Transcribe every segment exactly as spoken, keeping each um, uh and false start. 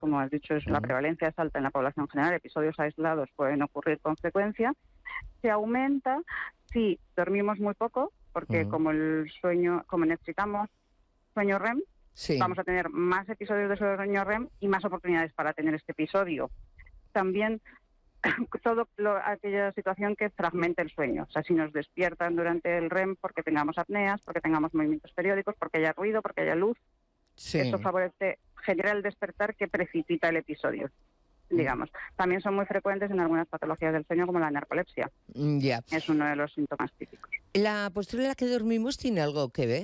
como has dicho, es, uh-huh. la prevalencia es alta en la población general, episodios aislados pueden ocurrir con frecuencia, se aumenta si dormimos muy poco, porque uh-huh. como el sueño, como necesitamos sueño R E M, sí. vamos a tener más episodios de sueño R E M y más oportunidades para tener este episodio. También todo lo, aquella situación que fragmente el sueño, o sea, si nos despiertan durante el R E M porque tengamos apneas, porque tengamos movimientos periódicos, porque haya ruido, porque haya luz, sí. eso favorece, genera el despertar que precipita el episodio. Digamos. También son muy frecuentes en algunas patologías del sueño, como la narcolepsia. Ya. Es uno de los síntomas típicos. ¿La postura en la que dormimos tiene algo que ver?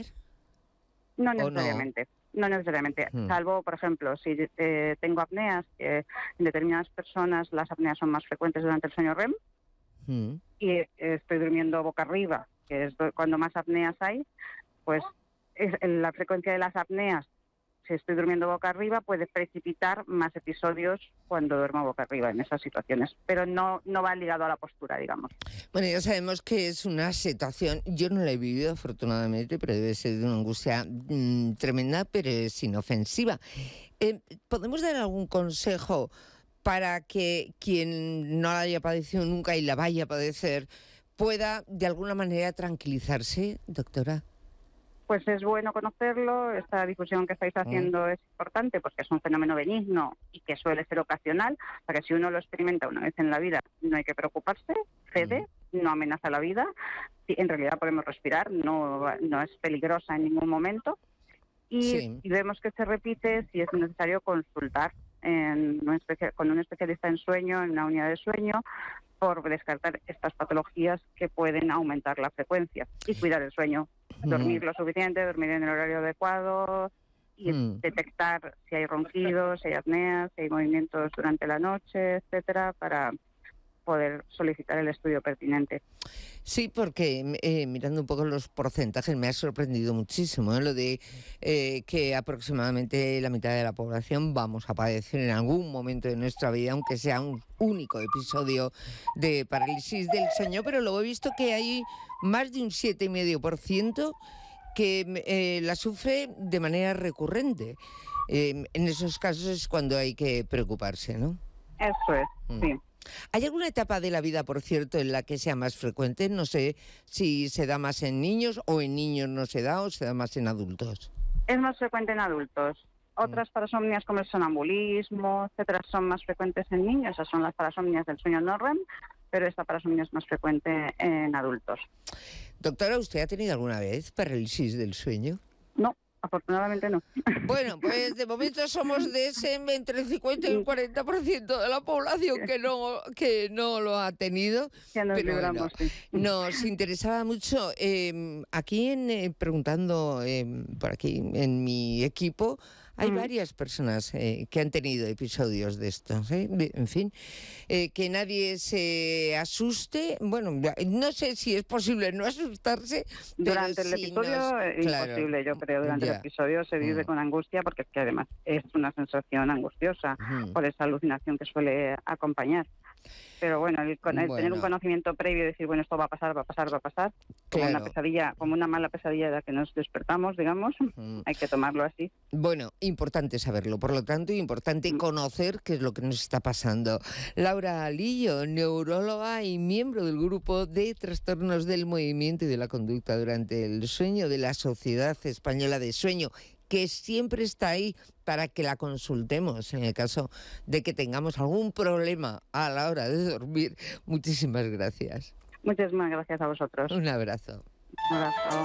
No necesariamente. No, no necesariamente. Hmm. Salvo, por ejemplo, si eh, tengo apneas, que en determinadas personas las apneas son más frecuentes durante el sueño R E M, hmm. y eh, estoy durmiendo boca arriba, que es cuando más apneas hay, pues es, la frecuencia de las apneas, si estoy durmiendo boca arriba, puede precipitar más episodios cuando duermo boca arriba en esas situaciones, pero no, no va ligado a la postura, digamos. Bueno, ya sabemos que es una situación, yo no la he vivido afortunadamente, pero debe ser de una angustia mmm, tremenda, pero es inofensiva. Eh, ¿Podemos dar algún consejo para que quien no la haya padecido nunca y la vaya a padecer pueda de alguna manera tranquilizarse, doctora? Pues es bueno conocerlo, esta difusión que estáis haciendo mm. es importante porque es un fenómeno benigno y que suele ser ocasional, para que si uno lo experimenta una vez en la vida no hay que preocuparse, cede, mm. no amenaza la vida, en realidad podemos respirar, no, no es peligrosa en ningún momento, y sí. si vemos que se repite, si es necesario consultar en un especia- con un especialista en sueño, en una unidad de sueño, por descartar estas patologías que pueden aumentar la frecuencia y cuidar el sueño. Dormir lo suficiente, dormir en el horario adecuado y mm. detectar si hay ronquidos, si hay apneas, si hay movimientos durante la noche, etcétera, para poder solicitar el estudio pertinente. Sí, porque eh, mirando un poco los porcentajes me ha sorprendido muchísimo, ¿eh? Lo de eh, que aproximadamente la mitad de la población vamos a padecer en algún momento de nuestra vida, aunque sea un único episodio de parálisis del sueño, pero luego he visto que hay más de un siete coma cinco por ciento que eh, la sufre de manera recurrente. Eh, en esos casos es cuando hay que preocuparse, ¿no? Eso es, mm. sí. ¿Hay alguna etapa de la vida, por cierto, en la que sea más frecuente? No sé si se da más en niños o en niños no se da o se da más en adultos. Es más frecuente en adultos. Otras parasomnias como el sonambulismo, etcétera, son más frecuentes en niños. Esas son las parasomnias del sueño no R E M, pero esta parasomnia es más frecuente en adultos. Doctora, ¿usted ha tenido alguna vez parálisis del sueño? No. Afortunadamente no. Bueno, pues de momento somos de ese entre el cincuenta y el cuarenta por ciento de la población que no que no lo ha tenido. Ya nos pero libramos, bueno, sí. Nos interesaba mucho, eh, aquí en, eh, preguntando eh, por aquí en mi equipo, hay mm. varias personas eh, que han tenido episodios de estos, ¿eh? En fin, eh, que nadie se asuste. Bueno, no sé si es posible no asustarse. Durante pero el si episodio nos, es claro, imposible, yo creo. Durante ya. el episodio se vive mm. con angustia porque es que además es una sensación angustiosa mm. por esa alucinación que suele acompañar. Pero bueno, el, el bueno. tener un conocimiento previo y decir, bueno, esto va a pasar, va a pasar, va a pasar, como claro. una pesadilla, como una mala pesadilla de la que nos despertamos, digamos, mm. hay que tomarlo así. Bueno, importante saberlo, por lo tanto, importante mm. conocer qué es lo que nos está pasando. Laura Lillo, neuróloga y miembro del grupo de trastornos del movimiento y de la conducta durante el sueño de la Sociedad Española de Sueño, que siempre está ahí para que la consultemos en el caso de que tengamos algún problema a la hora de dormir. Muchísimas gracias. Muchísimas gracias a vosotros. Un abrazo. Un abrazo.